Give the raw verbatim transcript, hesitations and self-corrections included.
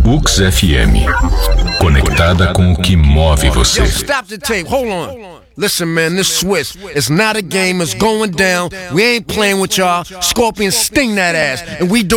Books F M. Conectada com o que move você. Yo, stop the tape. Hold on. Listen, man, this Swiss, it's not a game. It's going down. We ain't playing with y'all. Scorpion, sting that ass. And we do